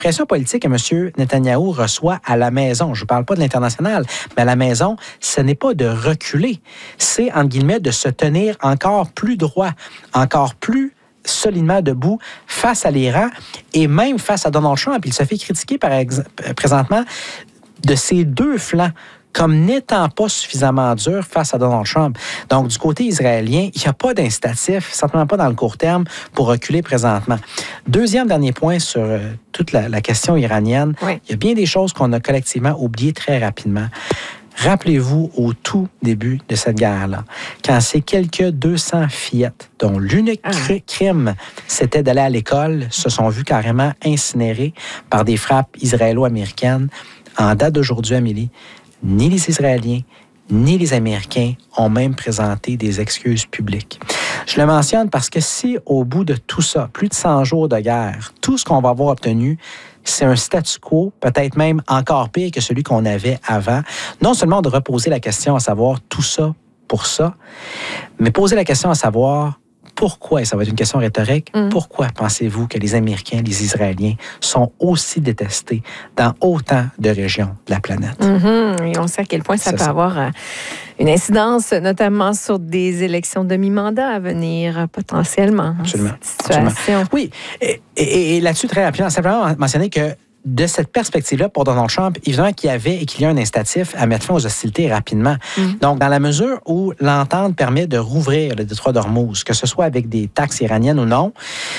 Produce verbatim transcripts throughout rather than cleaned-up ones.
pression politique que M. Netanyahou reçoit à la maison, je ne parle pas de l'international, mais à la maison, ce n'est pas de reculer, c'est, entre guillemets, de se tenir encore plus droit, encore plus solidement debout face à l'Iran et même face à Donald Trump. Il se fait critiquer, par exemple, présentement, de ses deux flancs, comme n'étant pas suffisamment dur face à Donald Trump. Donc, du côté israélien, il n'y a pas d'incitatif, certainement pas dans le court terme, pour reculer présentement. Deuxième dernier point sur euh, toute la, la question iranienne, oui. Il y a bien des choses qu'on a collectivement oubliées très rapidement. Rappelez-vous au tout début de cette guerre-là, quand ces quelques deux cents fillettes, dont l'unique ah. crime, c'était d'aller à l'école, se sont vues carrément incinérées par des frappes israélo-américaines. En date d'aujourd'hui, Amélie, ni les Israéliens, ni les Américains ont même présenté des excuses publiques. Je le mentionne parce que si, au bout de tout ça, plus de cent jours de guerre, tout ce qu'on va avoir obtenu, c'est un statu quo, peut-être même encore pire que celui qu'on avait avant, non seulement de reposer la question à savoir tout ça pour ça, mais poser la question à savoir pourquoi, et ça va être une question rhétorique, mmh. pourquoi pensez-vous que les Américains, les Israéliens sont aussi détestés dans autant de régions de la planète? Mmh. Et on sait à quel point ça C'est peut ça. avoir euh, une incidence, notamment sur des élections demi-mandat à venir, potentiellement. Absolument. Cette situation. Absolument. Oui, et, et, et là-dessus, très rapidement, simplement mentionner que de cette perspective-là, pour Donald Trump, évidemment qu'il y avait et qu'il y a un incitatif à mettre fin aux hostilités rapidement. Mm. Donc, dans la mesure où l'entente permet de rouvrir le détroit d'Ormuz, que ce soit avec des taxes iraniennes ou non,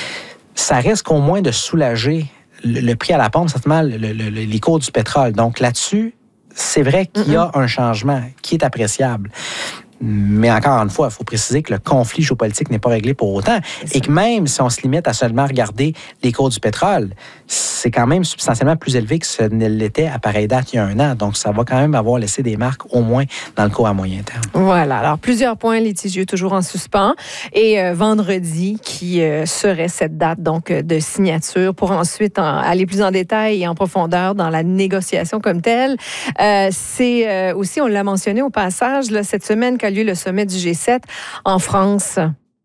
ça risque au moins de soulager le, le prix à la pompe, certainement le, le, le, les cours du pétrole. Donc, là-dessus, c'est vrai qu'il y a un changement qui est appréciable. Mais encore une fois, il faut préciser que le conflit géopolitique n'est pas réglé pour autant et que même si on se limite à seulement regarder les cours du pétrole, c'est quand même substantiellement plus élevé que ce ne l'était à pareille date il y a un an. Donc, ça va quand même avoir laissé des marques au moins dans le court à moyen terme. Voilà. Alors, plusieurs points litigieux toujours en suspens. Et euh, vendredi, qui euh, serait cette date donc de signature pour ensuite en, aller plus en détail et en profondeur dans la négociation comme telle. Euh, c'est euh, aussi, on l'a mentionné au passage, là, cette semaine qu'a lieu le sommet du G sept en France.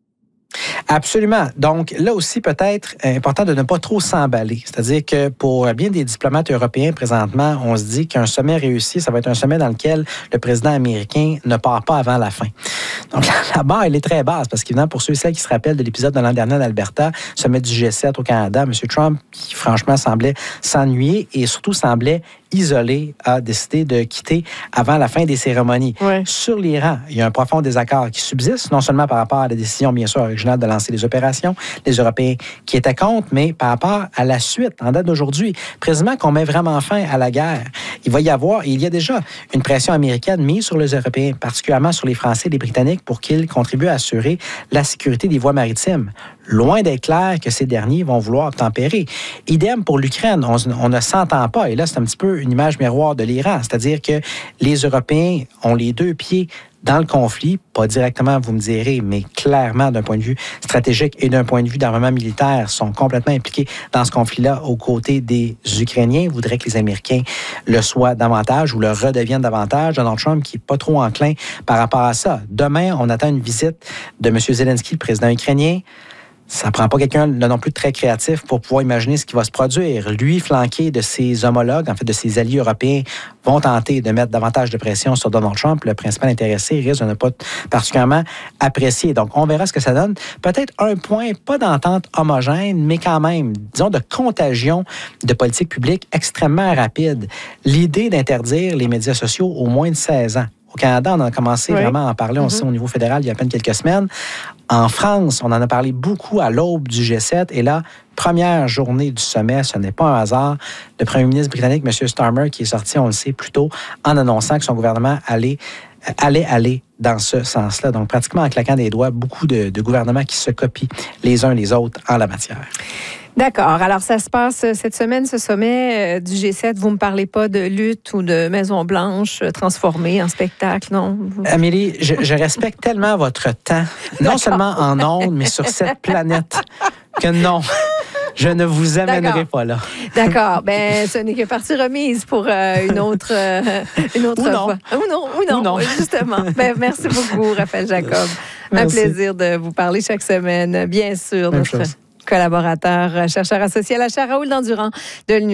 Absolument. Donc, là aussi, peut-être important de ne pas trop s'emballer. C'est-à-dire que pour bien des diplomates européens présentement, on se dit qu'un sommet réussi, ça va être un sommet dans lequel le président américain ne part pas avant la fin. Donc, la barre, elle est très basse parce qu'évidemment, pour ceux et celles qui se rappellent de l'épisode de l'an dernier d'Alberta, sommet du G sept au Canada, M. Trump, qui franchement semblait s'ennuyer et surtout semblait isolé, a décidé de quitter avant la fin des cérémonies. Ouais. Sur l'Iran, il y a un profond désaccord qui subsiste, non seulement par rapport à la décision, bien sûr, originale de lancer les opérations, les Européens qui étaient contre, mais par rapport à la suite, en date d'aujourd'hui. Précisément qu'on met vraiment fin à la guerre. Il va y avoir, et il y a déjà une pression américaine mise sur les Européens, particulièrement sur les Français et les Britanniques, pour qu'ils contribuent à assurer la sécurité des voies maritimes. Loin d'être clair que ces derniers vont vouloir tempérer. Idem pour l'Ukraine, on, on ne s'entend pas. Et là, c'est un petit peu une image miroir de l'Iran. C'est-à-dire que les Européens ont les deux pieds dans le conflit, pas directement, vous me direz, mais clairement, d'un point de vue stratégique et d'un point de vue d'armement militaire, sont complètement impliqués dans ce conflit-là aux côtés des Ukrainiens. Ils voudraient que les Américains le soient davantage ou le redeviennent davantage. Donald Trump qui n'est pas trop enclin par rapport à ça. Demain, on attend une visite de M. Zelensky, le président ukrainien. Ça ne prend pas quelqu'un non plus très créatif pour pouvoir imaginer ce qui va se produire. Lui, flanqué de ses homologues, en fait de ses alliés européens, vont tenter de mettre davantage de pression sur Donald Trump. Le principal intéressé risque de ne pas particulièrement apprécier. Donc, on verra ce que ça donne. Peut-être un point, pas d'entente homogène, mais quand même, disons, de contagion de politique publique extrêmement rapide. L'idée d'interdire les médias sociaux aux moins de seize ans. Au Canada, on a commencé oui. vraiment à en parler, on mm-hmm. sait, au niveau fédéral, il y a à peine quelques semaines. En France, on en a parlé beaucoup à l'aube du G sept. Et là, première journée du sommet, ce n'est pas un hasard. Le premier ministre britannique, M. Starmer, qui est sorti, on le sait, plus tôt, en annonçant que son gouvernement allait, allait aller dans ce sens-là. Donc, pratiquement en claquant des doigts, beaucoup de, de gouvernements qui se copient les uns les autres en la matière. D'accord. Alors, ça se passe cette semaine, ce sommet du G sept. Vous ne me parlez pas de lutte ou de Maison-Blanche transformée en spectacle, non? Amélie, je, je respecte tellement votre temps, non seulement en ondes, mais sur cette planète, que non, je ne vous amènerai D'accord. pas là. D'accord. Ben, ce n'est que partie remise pour euh, une autre, euh, une autre ou non. fois. Ou non, ou non, ou non. Justement. Ben, merci beaucoup, Raphaël Jacob. Merci. Un plaisir de vous parler chaque semaine, bien sûr. Même notre chose. collaborateur, chercheur associé à la chaire Raoul Dandurand de l'Université